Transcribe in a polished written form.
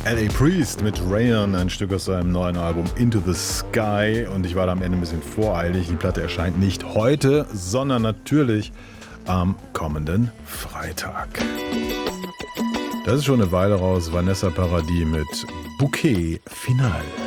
L.A. Priest mit Rayon, ein Stück aus seinem neuen Album Into the Sky. Und ich war da am Ende ein bisschen voreilig. Die Platte erscheint nicht heute, sondern natürlich am kommenden Freitag. Das ist schon eine Weile raus. Vanessa Paradis mit Bouquet Final.